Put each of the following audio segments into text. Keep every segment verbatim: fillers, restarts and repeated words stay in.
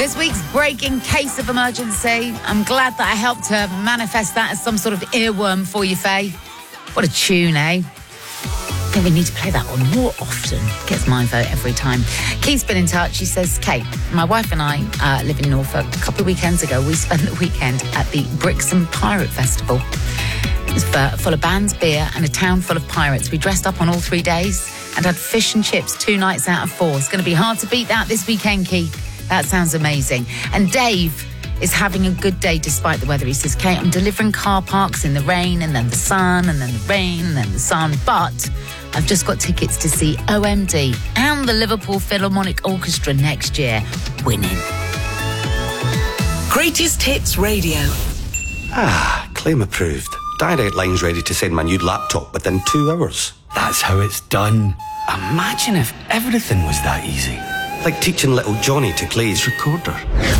This week's breaking case of emergency. I'm glad that I helped to manifest that as some sort of earworm for you, Faye. What a tune, eh? I think we need to play that one more often. Gets my vote every time. Keith's been in touch. He says, Kate, my wife and I uh, live in Norfolk. A couple of weekends ago, we spent the weekend at the Brixham Pirate Festival. It was for, full of bands, beer, and a town full of pirates. We dressed up on all three days and had fish and chips two nights out of four. It's going to be hard to beat that this weekend, Keith. That sounds amazing. And Dave is having a good day despite the weather. He says, Kate, I'm delivering car parks in the rain and then the sun and then the rain and then the sun, but I've just got tickets to see O M D and the Liverpool Philharmonic Orchestra next year. Winning. Greatest Hits Radio. Ah, claim approved. Direct Line's ready to send my new laptop within two hours. That's how it's done. Imagine if everything was that easy. Like teaching little Johnny to play his recorder.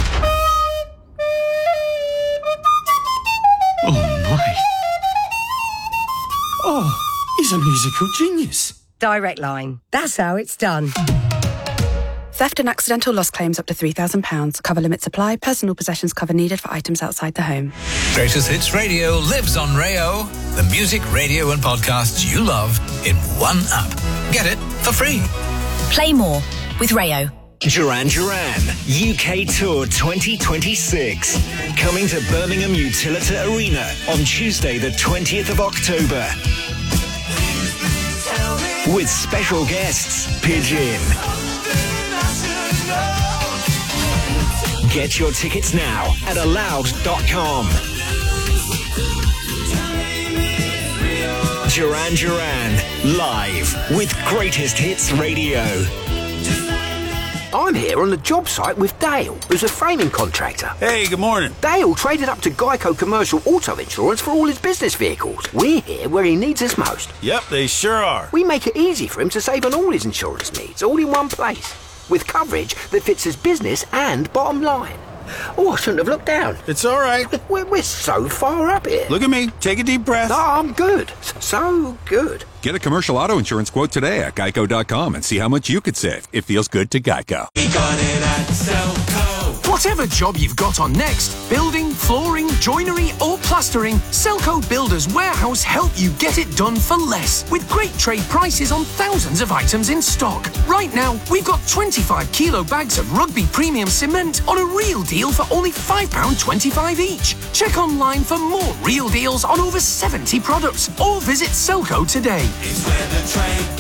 Oh, my. Oh, he's a musical genius. Direct Line. That's how it's done. Theft and accidental loss claims up to three thousand pounds. Cover limits apply. Personal possessions cover needed for items outside the home. Greatest Hits Radio lives on Rayo. The music, radio and podcasts you love in one app. Get it for free. Play more with Rayo. Duran Duran U K Tour twenty twenty-six. Coming to Birmingham Utilita Arena on Tuesday the twentieth of October. With special guests, Pigeon. Get your tickets now at aloud dot com. Duran Duran, live with Greatest Hits Radio. I'm here on the job site with Dale, who's a framing contractor. Hey, good morning. Dale traded up to Geico Commercial Auto Insurance for all his business vehicles. We're here where he needs us most. Yep, they sure are. We make it easy for him to save on all his insurance needs, all in one place, with coverage that fits his business and bottom line. Oh, I shouldn't have looked down. It's all right. We're, we're so far up here. Look at me. Take a deep breath. No, I'm good. So good. Get a commercial auto insurance quote today at geico dot com and see how much you could save. It feels good to Geico. We got it at Selco. Whatever job you've got on next, building, flooring, joinery or plastering, Selco Builders Warehouse help you get it done for less with great trade prices on thousands of items in stock. Right now, we've got twenty-five kilo bags of Rugby Premium Cement on a real deal for only five pounds twenty-five each. Check online for more real deals on over seventy products or visit Selco today. It's where the trade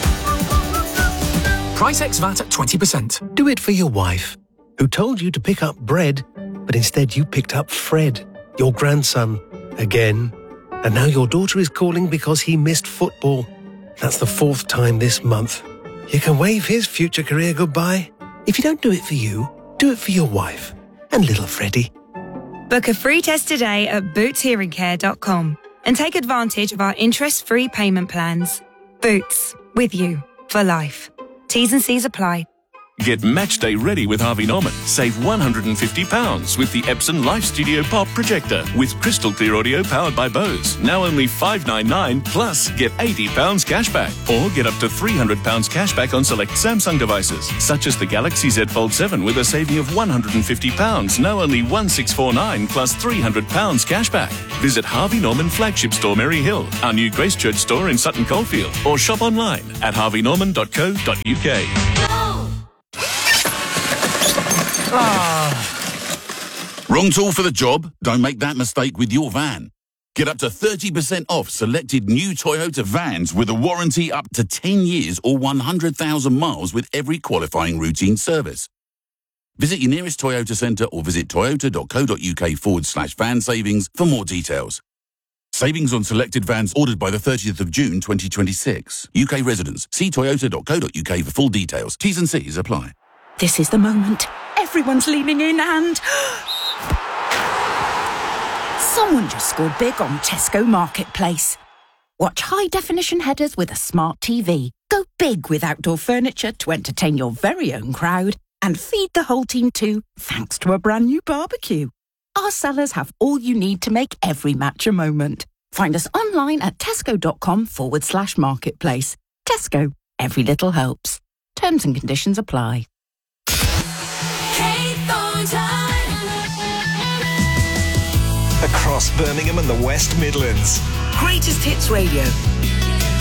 goes. Price ex V A T at twenty percent. Do it for your wife, who told you to pick up bread, but instead you picked up Fred, your grandson, again. And now your daughter is calling because he missed football. That's the fourth time this month. You can wave his future career goodbye. If you don't do it for you, do it for your wife and little Freddie. Book a free test today at boots hearing care dot com and take advantage of our interest-free payment plans. Boots, with you for life. T's and C's apply. Get match day ready with Harvey Norman. Save one hundred fifty pounds with the Epson Live Studio Pop Projector with crystal clear audio powered by Bose. Now only five ninety-nine plus get eighty pounds cash back. Or get up to three hundred pounds cash back on select Samsung devices, such as the Galaxy Z Fold seven with a saving of one hundred fifty pounds. Now only one thousand six hundred forty-nine plus three hundred pounds cash back. Visit Harvey Norman Flagship Store Merry Hill, our new Gracechurch store in Sutton Coldfield, or shop online at harvey norman dot co dot uk. Ah. Wrong tool for the job? Don't make that mistake with your van. Get up to thirty percent off selected new Toyota vans with a warranty up to ten years or one hundred thousand miles with every qualifying routine service. Visit your nearest Toyota centre or visit toyota dot co dot uk forward slash van savings for more details. Savings on selected vans ordered by the thirtieth of June twenty twenty-six. U K residents, see toyota dot co dot uk for full details. T's and C's apply. This is the moment. Everyone's leaning in and... Someone just scored big on Tesco Marketplace. Watch high-definition headers with a smart T V. Go big with outdoor furniture to entertain your very own crowd. And feed the whole team too, thanks to a brand new barbecue. Our sellers have all you need to make every match a moment. Find us online at tesco.com forward slash marketplace. Tesco, every little helps. Terms and conditions apply. Kate Thorne. across Birmingham and the West Midlands. Greatest Hits Radio.